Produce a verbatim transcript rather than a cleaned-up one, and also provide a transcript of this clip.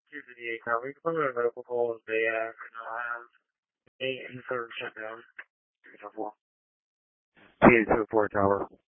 two fifty-eight copy. Preliminary medical call is Bay Ave. Now I have eight and third shutdown. P eight oh four Tower.